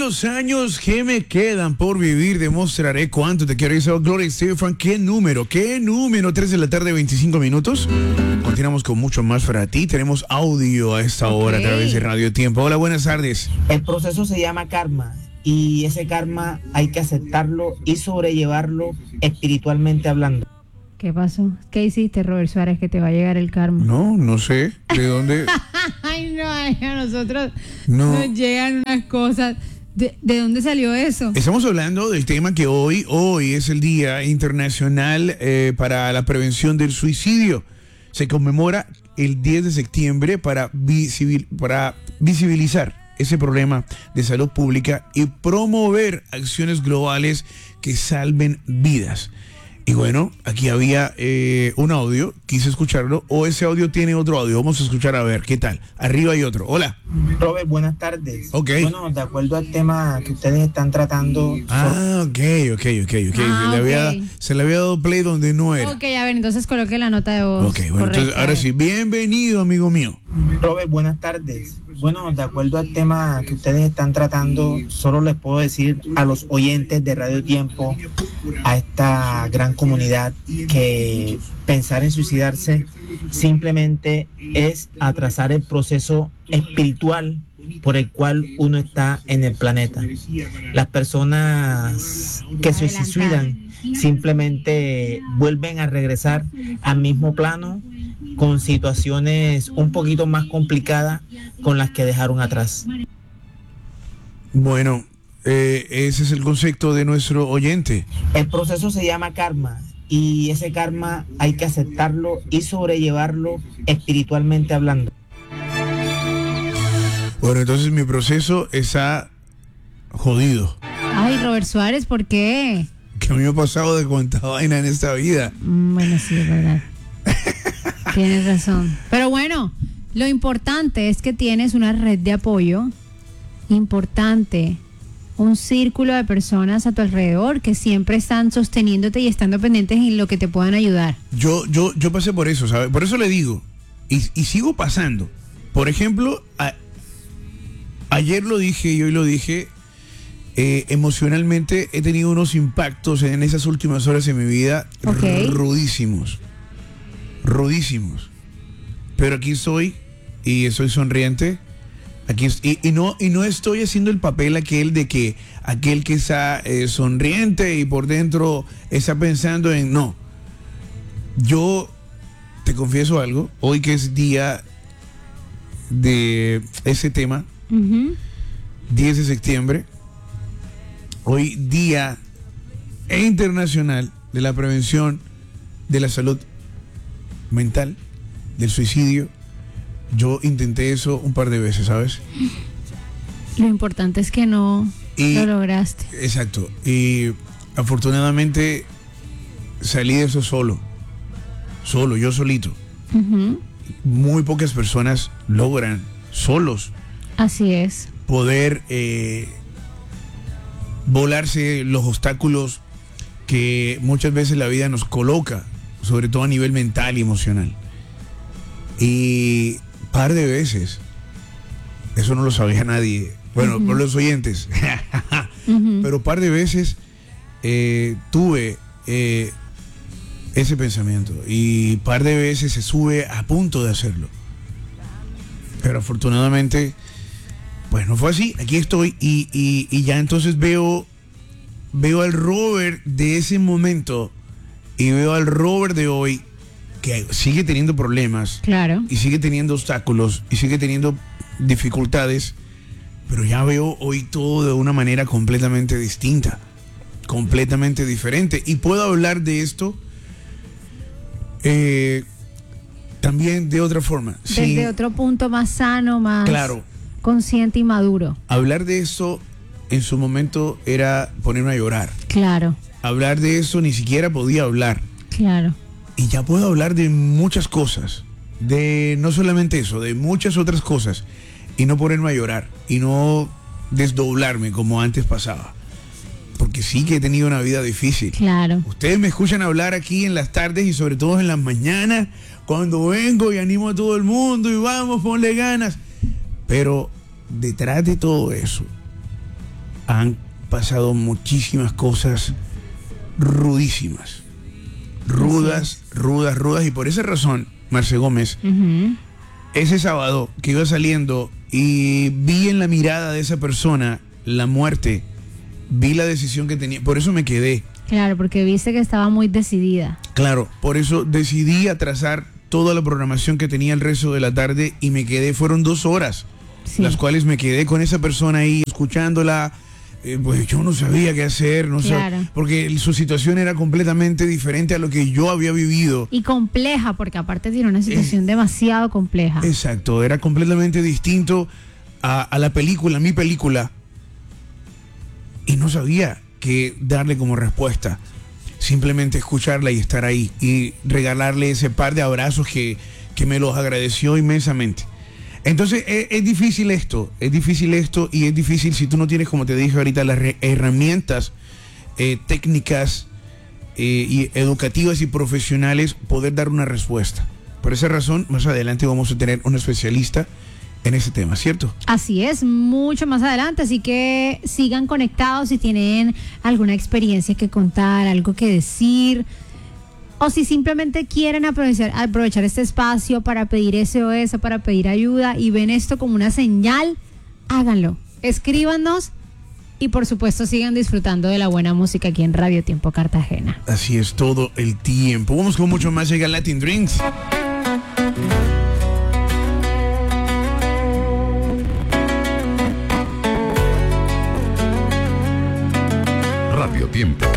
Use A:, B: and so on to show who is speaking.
A: los años que me quedan por vivir demostraré cuánto te quiero. Dice Gloria Estefan. ¿Qué número? 3 de la tarde, 25 minutos. Continuamos con mucho más para ti. Tenemos audio a esta hora a través de Radio Tiempo. Hola, buenas tardes.
B: El proceso se llama karma y ese karma hay que aceptarlo y sobrellevarlo espiritualmente hablando.
C: ¿Qué pasó? ¿Qué hiciste, Robert Suárez, que te va a llegar el karma?
A: No sé. ¿De dónde?
C: Ay, no, a nosotros nos llegan unas cosas. ¿De dónde salió eso?
A: Estamos hablando del tema que hoy es el Día Internacional para la Prevención del Suicidio. Se conmemora el 10 de septiembre para visibilizar ese problema de salud pública y promover acciones globales que salven vidas. Y bueno, aquí había un audio, quise escucharlo, o ese audio tiene otro audio. Vamos a escuchar a ver, ¿qué tal? Arriba hay otro. Hola.
B: Robert, buenas tardes.
A: Ok.
B: Bueno, de acuerdo al tema que ustedes están tratando...
A: Ok. Se le había dado play donde no era.
C: Ok, a ver, entonces coloque la nota de voz.
A: Ok, bueno, entonces ahora sí, bienvenido, amigo mío.
B: Robert, buenas tardes. Bueno, de acuerdo al tema que ustedes están tratando, solo les puedo decir a los oyentes de Radio Tiempo, a esta gran comunidad, que pensar en suicidarse simplemente es atrasar el proceso espiritual por el cual uno está en el planeta. Las personas que se suicidan simplemente vuelven a regresar al mismo plano con situaciones un poquito más complicadas con las que dejaron atrás.
A: Bueno, ese es el concepto de nuestro oyente.
B: El proceso se llama karma y ese karma hay que aceptarlo y sobrellevarlo espiritualmente hablando.
A: Bueno, entonces mi proceso está jodido.
C: Ay, Robert Suárez, ¿por qué?
A: Que a mí me ha pasado de cuánta vaina en esta vida.
C: Bueno, sí, es verdad. Tienes razón. Pero bueno, lo importante es que tienes una red de apoyo importante, un círculo de personas a tu alrededor que siempre están sosteniéndote y estando pendientes en lo que te puedan ayudar.
A: Yo pasé por eso, ¿sabes? Por eso le digo, y sigo pasando. Por ejemplo, ayer lo dije y hoy lo dije, emocionalmente he tenido unos impactos en esas últimas horas de mi vida rudísimos. Pero aquí estoy y estoy sonriente. Y no estoy haciendo el papel aquel que está sonriente y por dentro está pensando en... No. Yo te confieso algo. Hoy que es día de ese tema, 10 de septiembre, hoy Día Internacional de la Prevención de la Salud Mental, del suicidio. Yo intenté eso un par de veces, ¿sabes?
C: Lo importante es que no lo lograste.
A: Exacto. Y afortunadamente salí de eso solo, yo solito. Muy pocas personas logran solos.
C: Así es.
A: Poder volarse los obstáculos que muchas veces la vida nos coloca, sobre todo a nivel mental y emocional. Y par de veces, eso no lo sabía nadie, bueno, por los oyentes, pero par de veces tuve ese pensamiento y par de veces estuve a punto de hacerlo. Pero afortunadamente, pues no fue así. Aquí estoy y ya entonces veo al Robert de ese momento y veo al Robert de hoy que sigue teniendo problemas.
C: Claro.
A: Y sigue teniendo obstáculos y sigue teniendo dificultades, pero ya veo hoy todo de una manera completamente distinta, completamente diferente. Y puedo hablar de esto también de otra forma.
C: Desde otro punto más sano, más consciente y maduro.
A: Hablar de eso en su momento era ponerme a llorar.
C: Claro.
A: Hablar de eso ni siquiera podía hablar.
C: Claro.
A: Y ya puedo hablar de muchas cosas, de no solamente eso, de muchas otras cosas, y no ponerme a llorar, y no desdoblarme como antes pasaba. Porque sí que he tenido una vida difícil.
C: Claro.
A: Ustedes me escuchan hablar aquí en las tardes y sobre todo en las mañanas, cuando vengo y animo a todo el mundo y vamos, ponle ganas. Pero detrás de todo eso han pasado muchísimas cosas rudísimas. Rudas, y por esa razón, Marce Gómez, ese sábado que iba saliendo y vi en la mirada de esa persona la muerte, vi la decisión que tenía, por eso me quedé.
C: Claro, porque viste que estaba muy decidida.
A: Claro, por eso decidí atrasar toda la programación que tenía el resto de la tarde y me quedé, fueron 2 horas, las cuales me quedé con esa persona ahí, escuchándola. Pues yo no sabía qué hacer, porque su situación era completamente diferente a lo que yo había vivido.
C: Y compleja, porque aparte tiene una situación demasiado compleja.
A: Exacto, era completamente distinto a la película, a mi película. Y no sabía qué darle como respuesta. Simplemente escucharla y estar ahí y regalarle ese par de abrazos que me los agradeció inmensamente. Entonces es difícil esto y es difícil si tú no tienes, como te dije ahorita, las herramientas técnicas y educativas y profesionales, poder dar una respuesta. Por esa razón, más adelante vamos a tener un especialista en ese tema, ¿cierto?
C: Así es, mucho más adelante, así que sigan conectados si tienen alguna experiencia que contar, algo que decir, o si simplemente quieren aprovechar este espacio para pedir SOS, para pedir ayuda y ven esto como una señal, háganlo. Escríbanos y por supuesto sigan disfrutando de la buena música aquí en Radio Tiempo Cartagena.
A: Así es, todo el tiempo. Vamos con mucho más. Llega Latin Drinks.
D: Radio Tiempo.